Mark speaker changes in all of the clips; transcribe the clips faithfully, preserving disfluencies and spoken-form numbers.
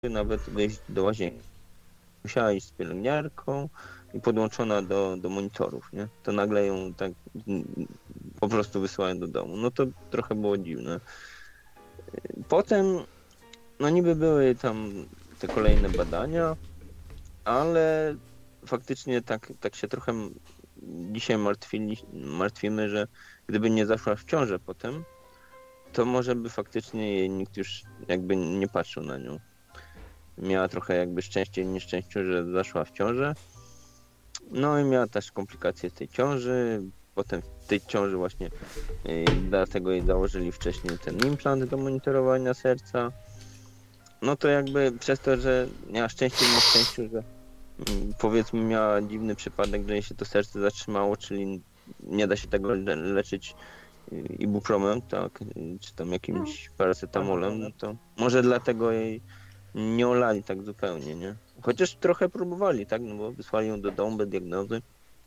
Speaker 1: nawet wyjść do łazienki. Musiała iść z pielęgniarką i podłączona do, do monitorów, nie? To nagle ją tak po prostu wysyłają do domu. No to trochę było dziwne. Potem, no niby były tam te kolejne badania, ale faktycznie tak, tak się trochę dzisiaj martwili, martwimy, że gdyby nie zaszła w ciążę potem, to może by faktycznie jej nikt już jakby nie patrzył na nią. Miała trochę jakby szczęście i nieszczęście, że zaszła w ciążę. No i miała też komplikacje tej ciąży. Potem w tej ciąży właśnie yy, dlatego jej założyli wcześniej ten implant do monitorowania serca. No to jakby przez to, że miała szczęście i nieszczęście, że yy, powiedzmy miała dziwny przypadek, że jej się to serce zatrzymało, czyli nie da się tego le- leczyć yy, ibupromem, tak, yy, czy tam jakimś paracetamolem, no to może dlatego jej nie olali tak zupełnie, nie? Chociaż trochę próbowali, tak? No bo wysłali ją do domu bez diagnozy.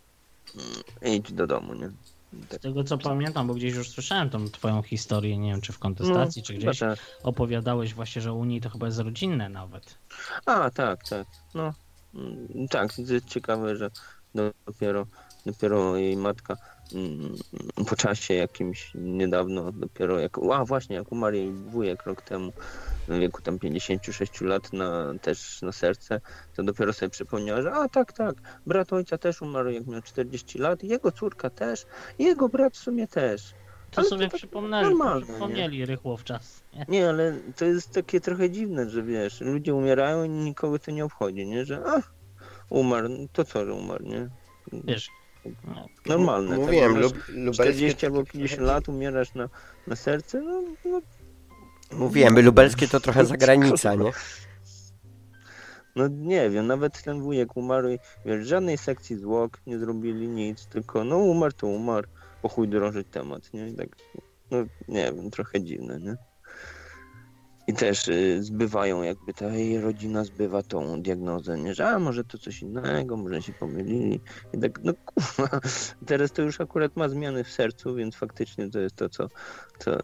Speaker 1: Idź do domu, nie? Tak.
Speaker 2: Z tego co pamiętam, bo gdzieś już słyszałem tą twoją historię, nie wiem czy w kontestacji, no, czy gdzieś tak. Opowiadałeś właśnie, że u niej to chyba jest rodzinne nawet.
Speaker 1: A, tak, tak. No, tak, jest ciekawe, że dopiero, dopiero jej matka po czasie jakimś niedawno, dopiero jak, a właśnie, jak umarł jej wujek rok temu, w wieku tam pięćdziesięciu sześciu lat na, też na serce, to dopiero sobie przypomniała, że a tak, tak, brat ojca też umarł jak miał czterdzieści lat, jego córka też, jego brat w sumie też.
Speaker 2: To ale sobie to przypomnieli, normalne, przypomnieli nie? Rychło w czas.
Speaker 1: Nie? nie, ale to jest takie trochę dziwne, że wiesz, ludzie umierają i nikogo to nie obchodzi, nie, że a, umarł, to co, że umarł, nie?
Speaker 2: Wiesz,
Speaker 1: no, normalne.
Speaker 3: Mówiłem,
Speaker 1: tak,
Speaker 3: lub, lubelskie...
Speaker 1: czterdzieści albo pięćdziesiąt lat umierasz na, na serce, no, no.
Speaker 3: Mówiłem, lubelskie to trochę zagranica, nie?
Speaker 1: No nie wiem, nawet ten wujek umarł i wiesz, żadnej sekcji zwłok nie zrobili, nic, tylko no umarł to umarł, po chuj drążyć temat, nie? I tak, no nie wiem, trochę dziwne, nie? I też y, zbywają jakby, ta jej rodzina zbywa tą diagnozę, nie? Że a może to coś innego, może się pomylili. I tak, no kurwa, teraz to już akurat ma zmiany w sercu, więc faktycznie to jest to, co, co y,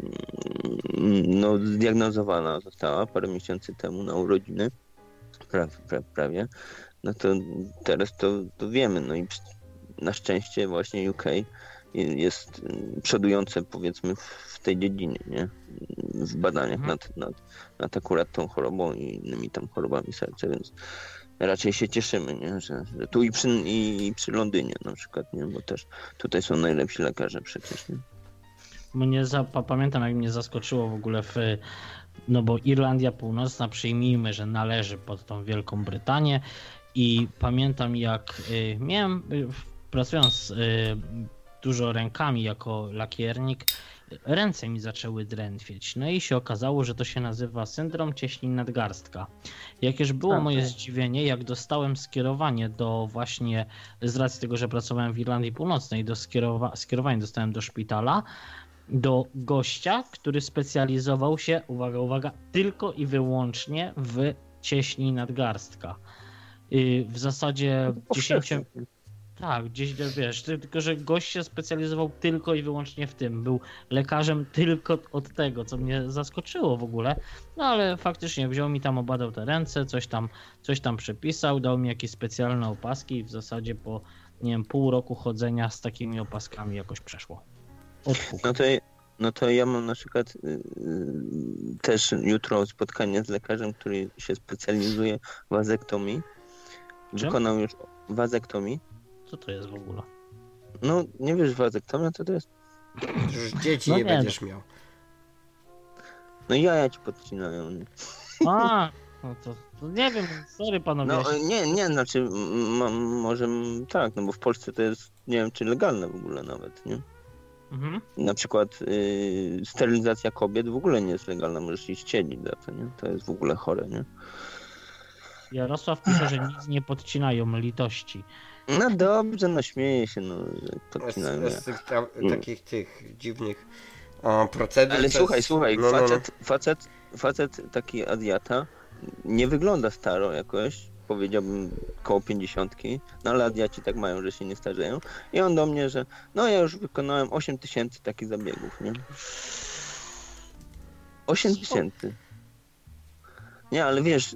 Speaker 1: no zdiagnozowana została parę miesięcy temu na urodziny, prawie, pra, prawie. No to teraz to, to wiemy, no i na szczęście właśnie U K jest przodujące, powiedzmy, w tej dziedzinie, nie? W badaniach mhm. nad, nad, nad akurat tą chorobą i innymi tam chorobami serca, więc raczej się cieszymy, nie? Że, że tu i przy, i, i przy Londynie na przykład, nie? Bo też tutaj są najlepsi lekarze przecież, nie?
Speaker 2: Mnie za, pamiętam, jak mnie zaskoczyło w ogóle w, no bo Irlandia Północna, przyjmijmy, że należy pod tą Wielką Brytanię i pamiętam, jak y, miałem, y, pracując y, dużo rękami jako lakiernik, ręce mi zaczęły drętwieć. No i się okazało, że to się nazywa syndrom cieśnin nadgarstka. Jakież było okay. moje zdziwienie, jak dostałem skierowanie do właśnie, z racji tego, że pracowałem w Irlandii Północnej, do skierowa- skierowanie dostałem do szpitala, do gościa, który specjalizował się, uwaga, uwaga, tylko i wyłącznie w cieśni nadgarstka. W zasadzie dziesięć... Tak, gdzieś wiesz, tylko że gość się specjalizował tylko i wyłącznie w tym. Był lekarzem tylko od tego, co mnie zaskoczyło w ogóle. No ale faktycznie wziął mi tam, obadał te ręce, coś tam, coś tam przepisał, dał mi jakieś specjalne opaski i w zasadzie po, nie wiem, pół roku chodzenia z takimi opaskami jakoś przeszło.
Speaker 1: No to, no to ja mam na przykład yy, też jutro spotkanie z lekarzem, który się specjalizuje w wazektomii.
Speaker 2: Czym?
Speaker 1: Wykonał już wazektomii.
Speaker 2: Co to jest w ogóle?
Speaker 1: No, nie wiesz, wazektomia co to jest?
Speaker 3: Już dzieci no nie, nie będziesz miał.
Speaker 1: No jaja ci podcinają. Nie?
Speaker 2: A, no to, to nie wiem, sorry panowie.
Speaker 1: No nie, nie, znaczy m- m- może tak, no bo w Polsce to jest, nie wiem czy legalne w ogóle nawet, nie? Mhm. Na przykład y, sterylizacja kobiet w ogóle nie jest legalna, możesz iść siedzieć za to, nie? To jest w ogóle chore, nie?
Speaker 2: Jarosław pisze, że nic nie podcinają, litości.
Speaker 1: No dobrze, no śmieję się, no podcinają.
Speaker 3: Z, z tych ta, takich tych dziwnych o, procedur.
Speaker 1: Ale słuchaj,
Speaker 3: jest...
Speaker 1: słuchaj,
Speaker 3: no,
Speaker 1: facet,
Speaker 3: no, no.
Speaker 1: facet, facet taki Azjata nie wygląda staro jakoś, powiedziałbym koło pięćdziesiątki, no ale Azjaci tak mają, że się nie starzeją. I on do mnie, że no ja już wykonałem osiem tysięcy takich zabiegów, nie? osiem tysięcy. Nie, ale wiesz,